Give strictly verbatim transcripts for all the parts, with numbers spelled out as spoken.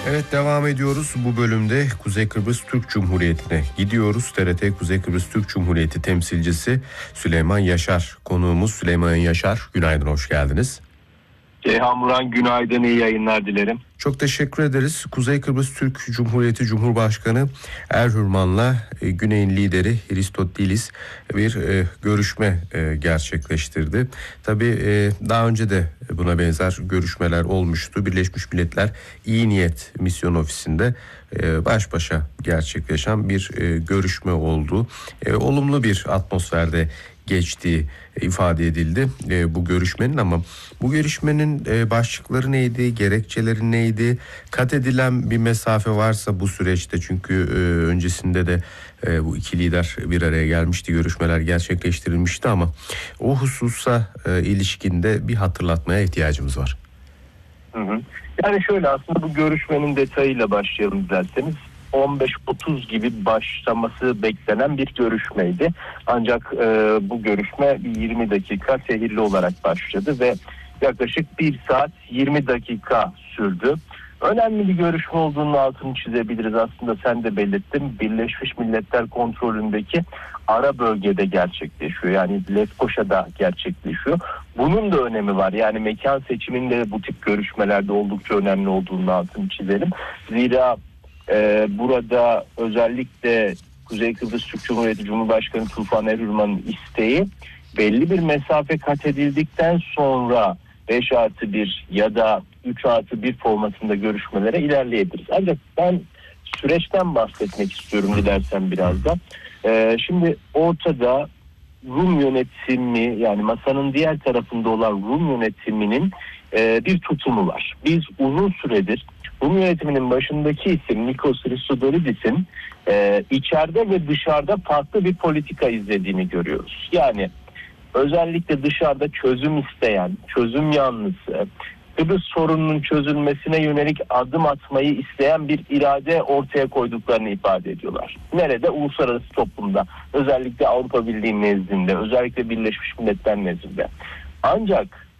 Evet, devam ediyoruz. Bu bölümde Kuzey Kıbrıs Türk Cumhuriyeti'ne gidiyoruz. T R T Kuzey Kıbrıs Türk Cumhuriyeti temsilcisi Süleyman Yaşar konuğumuz. Süleyman Yaşar, günaydın, hoş geldiniz. Ceyhan Muran, günaydın, iyi yayınlar dilerim. Çok teşekkür ederiz. Kuzey Kıbrıs Türk Cumhuriyeti Cumhurbaşkanı Erhürman'la e, Güney'in lideri Hristotilis bir e, görüşme e, gerçekleştirdi. Tabii e, daha önce de buna benzer görüşmeler olmuştu. Birleşmiş Milletler İyi Niyet Misyon Ofisi'nde e, baş başa gerçekleşen bir e, görüşme oldu. E, olumlu bir atmosferde geçtiği ifade edildi e, bu görüşmenin, ama bu görüşmenin e, başlıkları neydi, gerekçeleri neydi, kat edilen bir mesafe varsa bu süreçte, çünkü e, öncesinde de e, bu iki lider bir araya gelmişti, görüşmeler gerçekleştirilmişti, ama o hususa e, ilişkinde bir hatırlatmaya ihtiyacımız var. Hı hı. Yani şöyle, aslında bu görüşmenin detayıyla başlayalım derseniz. on beş otuz gibi başlaması beklenen bir görüşmeydi. Ancak e, bu görüşme yirmi dakika sehirli olarak başladı ve yaklaşık bir saat yirmi dakika sürdü. Önemli bir görüşme olduğunun altını çizebiliriz. Aslında sen de belirttin. Birleşmiş Milletler kontrolündeki ara bölgede gerçekleşiyor. Yani Lefkoşa'da gerçekleşiyor. Bunun da önemi var. Yani mekan seçiminde bu tip görüşmelerde oldukça önemli olduğunun altını çizelim. Zira Ee, burada özellikle Kuzey Kıbrıs Türk Cumhuriyeti Cumhurbaşkanı Tufan Erhürman'ın isteği, belli bir mesafe kat edildikten sonra beş artı bir ya da üç artı bir formatında görüşmelere ilerleyebiliriz. Ancak ben süreçten bahsetmek istiyorum dilersen biraz da. Ee, şimdi ortada Rum yönetimi, yani masanın diğer tarafında olan Rum yönetiminin e, bir tutumu var. Biz uzun süredir Rum yönetiminin başındaki isim Nikos Christodoulidis'in e, içeride ve dışarıda farklı bir politika izlediğini görüyoruz. Yani özellikle dışarıda çözüm isteyen, çözüm yanlısı, Kıbrıs sorununun çözülmesine yönelik adım atmayı isteyen bir irade ortaya koyduklarını ifade ediyorlar. Nerede? Uluslararası toplumda, özellikle Avrupa Birliği nezdinde, özellikle Birleşmiş Milletler nezdinde. Ancak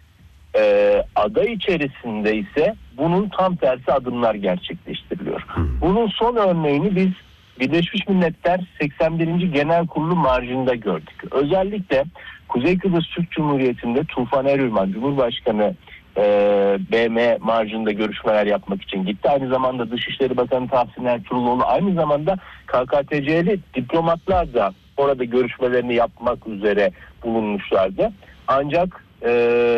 e, aday içerisinde ise bunun tam tersi adımlar gerçekleştiriliyor. Bunun son örneğini biz Birleşmiş Milletler seksen birinci Genel Kurulu marjında gördük. Özellikle Kuzey Kıbrıs Türk Cumhuriyeti'nde Tufan Erhürman Cumhurbaşkanı e, B M marjında görüşmeler yapmak için gitti. Aynı zamanda Dışişleri Bakanı Tahsin Ertuğruloğlu, aynı zamanda K K T C'li diplomatlar da orada görüşmelerini yapmak üzere bulunmuşlardı. Ancak e,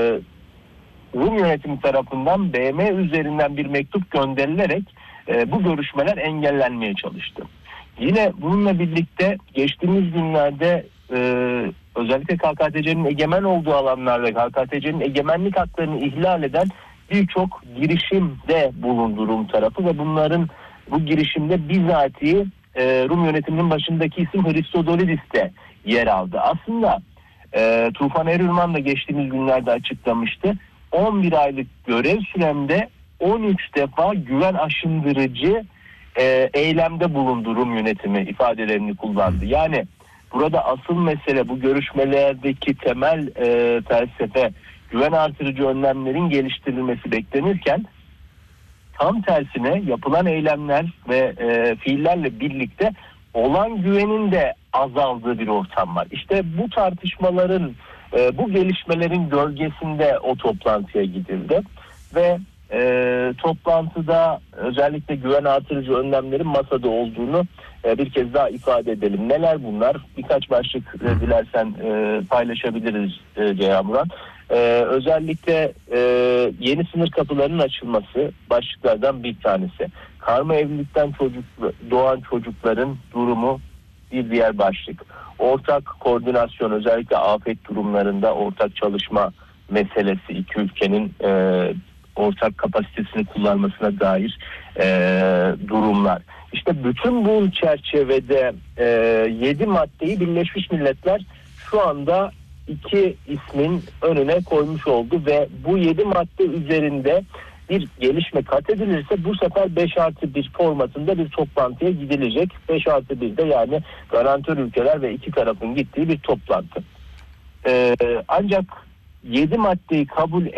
Rum yönetimi tarafından B M üzerinden bir mektup gönderilerek e, bu görüşmeler engellenmeye çalıştı. Yine bununla birlikte geçtiğimiz günlerde e, özellikle K K T C'nin egemen olduğu alanlarda K K T C'nin egemenlik haklarını ihlal eden birçok girişimde bulundu Rum tarafı ve bunların bu girişimde bizatihi e, Rum yönetiminin başındaki isim Hristodoulidis de yer aldı. Aslında e, Tufan Erhürman da geçtiğimiz günlerde açıklamıştı. on bir aylık görev süremde on üç defa güven aşındırıcı e, eylemde bulundu Rum yönetimi ifadelerini kullandı. Yani burada asıl mesele, bu görüşmelerdeki temel e, felsefe, güven artırıcı önlemlerin geliştirilmesi beklenirken tam tersine yapılan eylemler ve e, fiillerle birlikte olan güvenin de azaldığı bir ortam var. İşte bu tartışmaların, e, bu gelişmelerin gölgesinde o toplantıya gidildi ve e, toplantıda özellikle güven artırıcı önlemlerin masada olduğunu e, bir kez daha ifade edelim. Neler bunlar? Birkaç başlık e, dilersen e, paylaşabiliriz e, Ceyhan Murat. Ee, özellikle e, yeni sınır kapılarının açılması başlıklardan bir tanesi. Karma evlilikten çocuk, doğan çocukların durumu bir diğer başlık. Ortak koordinasyon, özellikle afet durumlarında ortak çalışma meselesi, iki ülkenin e, ortak kapasitesini kullanmasına dair e, durumlar. İşte bütün bu çerçevede e, yedi maddeyi Birleşmiş Milletler şu anda iki ismin önüne koymuş oldu ve bu yedi madde üzerinde bir gelişme kat edilirse bu sefer beş artı bir formatında bir toplantıya gidilecek. beş artı bir de yani garantör ülkeler ve iki tarafın gittiği bir toplantı. Ee, ancak yedi maddeyi kabul